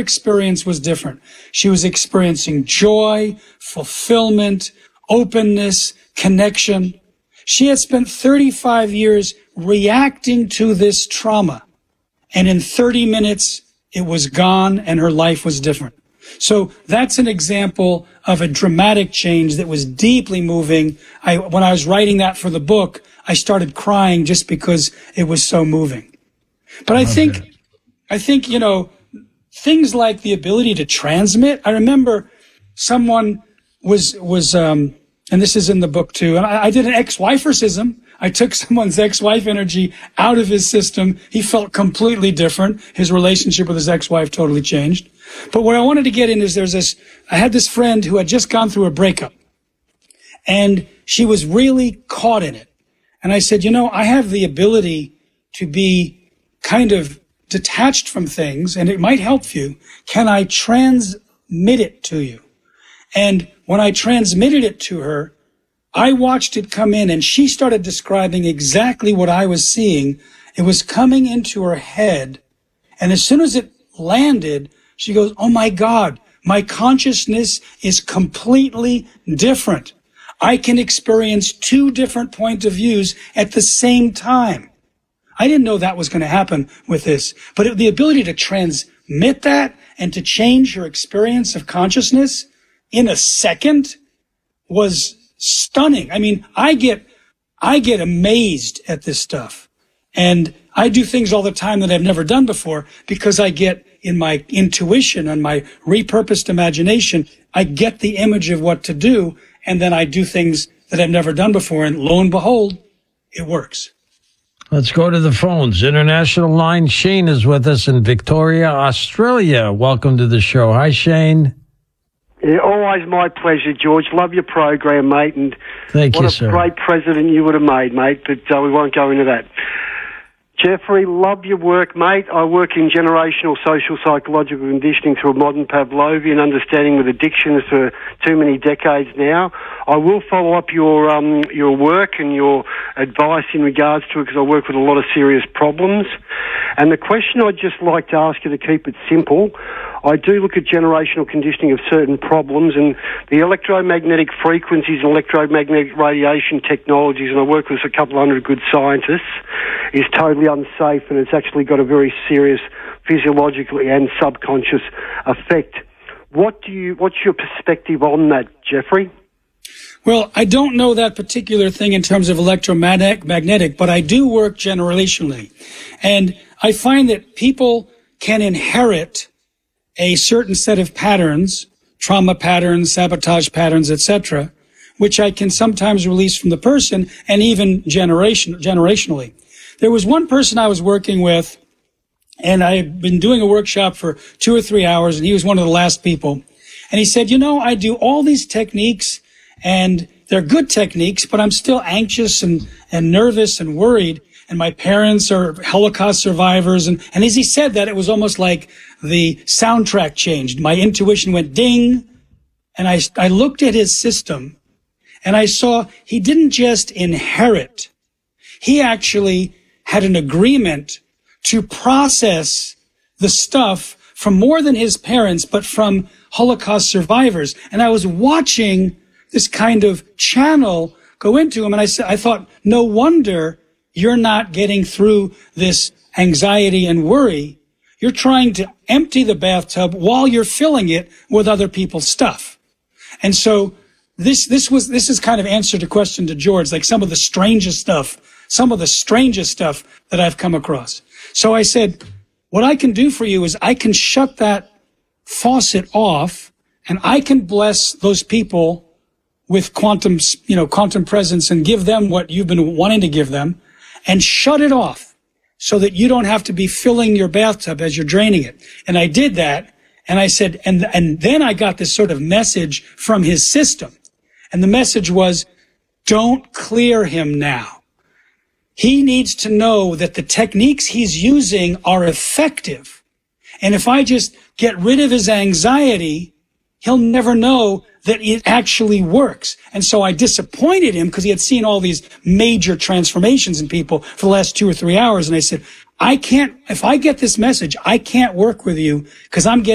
experience was different. She was experiencing joy, fulfillment, openness, connection. She had spent 35 years reacting to this trauma. And in 30 minutes, it was gone and her life was different. So that's an example of a dramatic change that was deeply moving. When I was writing that for the book, I started crying just because it was so moving. But I think, you know, things like the ability to transmit. I remember someone was, and this is in the book too, and I did an ex-wiferism. I took someone's ex-wife energy out of his system. He felt completely different. His relationship with his ex-wife totally changed. But what I wanted to get in is I had this friend who had just gone through a breakup, and she was really caught in it. And I said, you know, I have the ability to be kind of detached from things, and it might help you. Can I transmit it to you? And when I transmitted it to her, I watched it come in, and she started describing exactly what I was seeing. It was coming into her head, and as soon as it landed, she goes, oh my God, my consciousness is completely different. I can experience two different points of views at the same time. I didn't know that was going to happen with this, but the ability to transmit that and to change your experience of consciousness in a second was stunning. I mean, I get amazed at this stuff, and I do things all the time that I've never done before because I get in my intuition and my repurposed imagination, I get the image of what to do, and then I do things that I've never done before, and lo and behold, it works. Let's go to the phones. International line. Shane is with us in Victoria, Australia. Welcome to the show. Hi, Shane. Yeah, always my pleasure, George. Love your program, mate. And thank you, sir. What a great president you would have made, mate, but we won't go into that. Jeffrey, love your work, mate. I work in generational social psychological conditioning through a modern Pavlovian understanding with addictions for too many decades now. I will follow up your work and your advice in regards to it because I work with a lot of serious problems. And the question I'd just like to ask you to keep it simple, I do look at generational conditioning of certain problems and the electromagnetic frequencies and electromagnetic radiation technologies, and I work with a couple of hundred good scientists, is totally unsafe, and it's actually got a very serious physiological and subconscious effect. What's your perspective on that, Jeffrey? Well, I don't know that particular thing in terms of electromagnetic, but I do work generationally. And I find that people can inherit a certain set of patterns, trauma patterns, sabotage patterns, etc., which I can sometimes release from the person and even generationally. There was one person I was working with, and I had been doing a workshop for 2 or 3 hours, and he was one of the last people. And he said, you know, I do all these techniques, and they're good techniques, but I'm still anxious and nervous and worried. And my parents are Holocaust survivors. And as he said that, it was almost like the soundtrack changed. My intuition went ding. And I looked at his system, and I saw he didn't just inherit. He actually had an agreement to process the stuff from more than his parents, but from Holocaust survivors. And I was watching this kind of channel go into him, and I thought, no wonder you're not getting through this anxiety and worry. You're trying to empty the bathtub while you're filling it with other people's stuff. And so this is kind of answer to question to George, like some of the strangest stuff that I've come across. So I said, what I can do for you is I can shut that faucet off, and I can bless those people with quantum presence and give them what you've been wanting to give them, and shut it off so that you don't have to be filling your bathtub as you're draining it. And I did that, and I said, and then I got this sort of message from his system. And the message was, don't clear him now. He needs to know that the techniques he's using are effective. And if I just get rid of his anxiety, he'll never know that it actually works. And so I disappointed him because he had seen all these major transformations in people for the last 2 or 3 hours. And I said, if I get this message, I can't work with you because I'm getting